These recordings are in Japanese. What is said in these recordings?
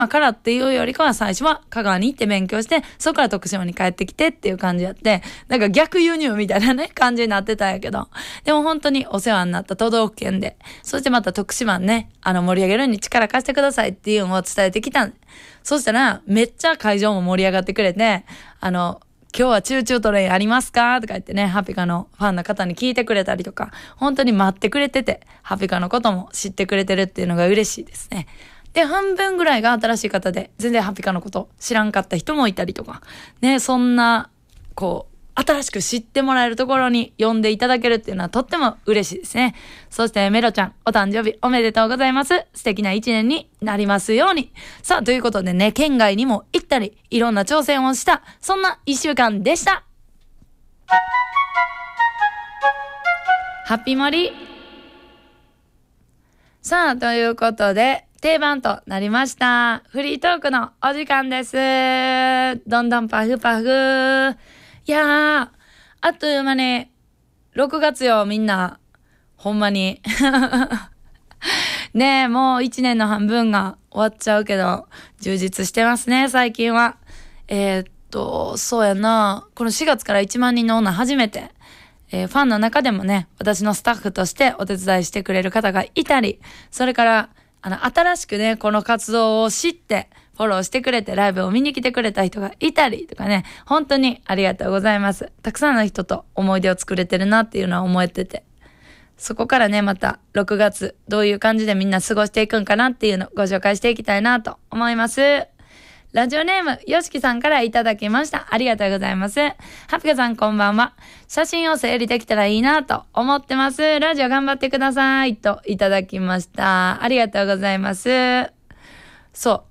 からっていうよりかは最初は香川に行って勉強して、そこから徳島に帰ってきてっていう感じやって、なんか逆輸入みたいなね、感じになってたんやけど、でも本当にお世話になった都道府県で、そしてまた徳島ね、盛り上げるに力貸してくださいっていうのを伝えてきたん。そしたら、めっちゃ会場も盛り上がってくれて、今日はチューチュートレインありますかとか言ってね、ハピカのファンの方に聞いてくれたりとか、本当に待ってくれてて、ハピカのことも知ってくれてるっていうのが嬉しいですね。で、半分ぐらいが新しい方で、全然ハピカのこと知らんかった人もいたりとか、ね、そんな、新しく知ってもらえるところに呼んでいただけるっていうのはとっても嬉しいですね。そしてメロちゃん、お誕生日おめでとうございます。素敵な一年になりますように。さあ、ということでね、県外にも行ったり、いろんな挑戦をした、そんな一週間でした。ハッピーモリ。さあ、ということで、定番となりました。フリートークのお時間です。どんどんパフパフ。いやー、あっという間に、6月よ、みんな。ほんまに。ねえ、もう1年の半分が終わっちゃうけど、充実してますね、最近は。そうやな、この4月から1万人の女初めて、ファンの中でもね、私のスタッフとしてお手伝いしてくれる方がいたり、それから、新しくね、この活動を知って、フォローしてくれてライブを見に来てくれた人がいたりとかね、本当にありがとうございます。たくさんの人と思い出を作れてるなっていうのは思えてて。そこからね、また6月どういう感じでみんな過ごしていくんかなっていうのをご紹介していきたいなと思います。ラジオネーム、よしきさんからいただきました。ありがとうございます。ハピカさんこんばんは。写真を整理できたらいいなと思ってます。ラジオ頑張ってくださいといただきました。ありがとうございます。そう、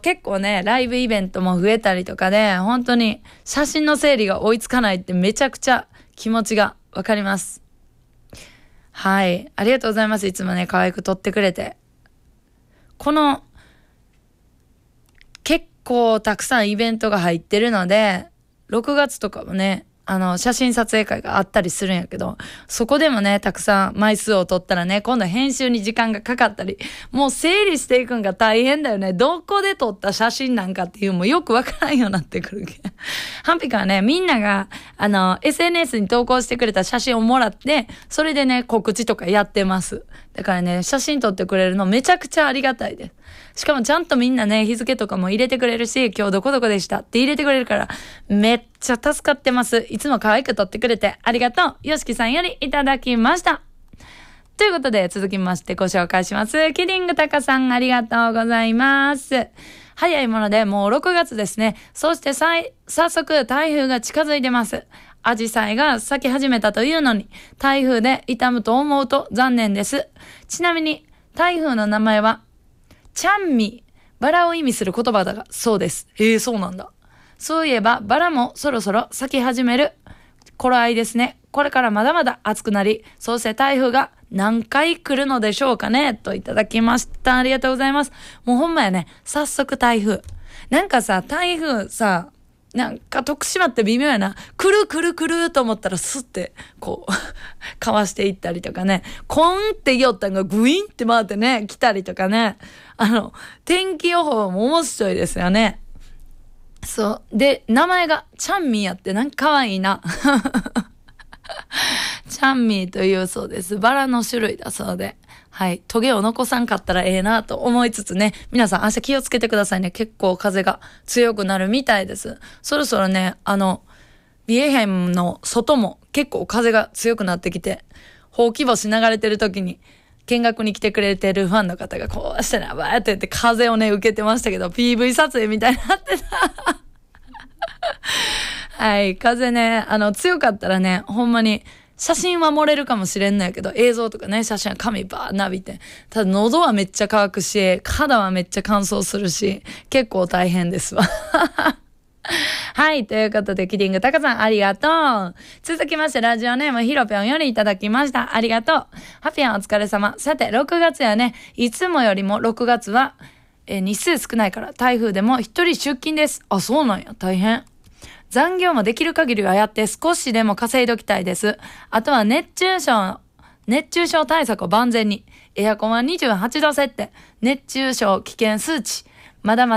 結構ね、ライブイベントも増えたりとかで、本当に写真の整理が追いつかないってめちゃくちゃ気持ちがわかります。はい。ありがとうございます。いつもね、可愛く撮ってくれて。この、結構たくさんイベントが入ってるので、6月とかもね、写真撮影会があったりするんやけど、そこでもね、たくさん枚数を取ったらね、今度編集に時間がかかったり、もう整理していくんが大変だよね。どこで撮った写真なんかっていうもよくわからんようになってくるけど。ハンピカはね、みんなが、SNS に投稿してくれた写真をもらって、それでね、告知とかやってます。だからね、写真撮ってくれるのめちゃくちゃありがたいです。しかもちゃんとみんなね、日付とかも入れてくれるし、今日どこどこでしたって入れてくれるから、めっちゃ助かってます。いつも可愛く撮ってくれてありがとう。よしきさんよりいただきました。ということで、続きましてご紹介します。キリングタカさんありがとうございます。早いものでもう6月ですね。そして早速台風が近づいてます。アジサイが咲き始めたというのに、台風で傷むと思うと残念です。ちなみに、台風の名前は、チャンミー、バラを意味する言葉だが、そうです。そうなんだ。そういえば、バラもそろそろ咲き始める頃合いですね。これからまだまだ暑くなり、そして台風が何回来るのでしょうかねといただきました。ありがとうございます。もうほんまやね、早速台風。なんかさ、台風さ、なんか徳島って微妙やな。来ると思ったらスッて、かわしていったりとかね。コンって言おったんがグインって回ってね、来たりとかね。天気予報も面白いですよね。そう。で、名前がチャンミーやってなんか可愛いな。チャンミーというそうです。バラの種類だそうで。はい。トゲを残さんかったらええなと思いつつね。皆さん明日気をつけてくださいね。結構風が強くなるみたいです。そろそろね、ビエヘンの外も結構風が強くなってきて、ほうき星流れてる時に、見学に来てくれてるファンの方がこうしてね、バーって言って風をね、受けてましたけど、PV 撮影みたいになってた。はい、風ね、強かったらね、ほんまに、写真は漏れるかもしれんのやけど、映像とかね、写真は髪バーなびて。ただ喉はめっちゃ乾くし、肌はめっちゃ乾燥するし、結構大変ですわ。はい。ということで、キリングタカさん、ありがとう。続きまして、ラジオネーム、ヒロピョンよりいただきました。ありがとう。ハピアンお疲れ様。さて、6月やね、いつもよりも6月は、日数少ないから、台風でも一人出勤です。あ、そうなんや。大変。残業もできる限りはやって少しでも稼いどきたいです。あとは熱中症対策を万全に。エアコンは28度設定。熱中症危険数値。 まだまだ